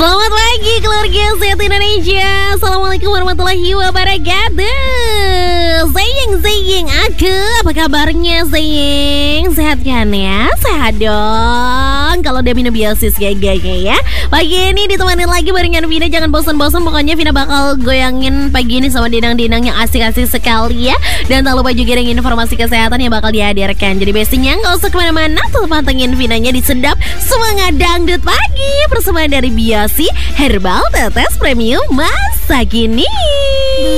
Selamat pagi keluarga Sehat Indonesia. Assalamualaikum warahmatullahi wabarakatuh. Zaying aku, apa kabarnya Zaying? Sehat kan ya? Sehat dong. Kalau udah minum biosis gaganya ya. Pagi ini ditemenin lagi barengan Vina. Jangan bosan-bosan, pokoknya Vina bakal goyangin pagi ini sama dinang-dinang yang asik-asik sekali ya. Dan tak lupa juga dengan informasi kesehatan yang bakal dihadirkan. Jadi bestinya gak usah kemana-mana, tetap pantengin Vinanya di Sedap Semangat Dangdut Pagi. Persembahan dari Biosi Herbal Tetes Premium masa kini.